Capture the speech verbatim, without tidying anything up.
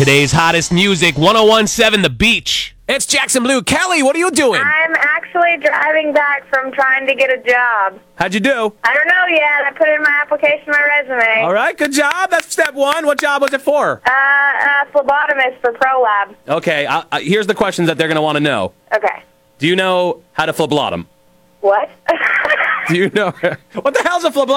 Today's hottest music, one oh one point seven The Beach. It's Jackson Blue. Kelly, what are you doing? I'm actually driving back from trying to get a job. How'd you do? I don't know yet. I put in my application, my resume. All right, good job. That's step one. What job was it for? Uh, uh, phlebotomist for ProLab. Okay, uh, uh, here's the questions that they're going to want to know. Okay. Do you know how to phlebotom? What? Do you know? What the hell's a phlebotom?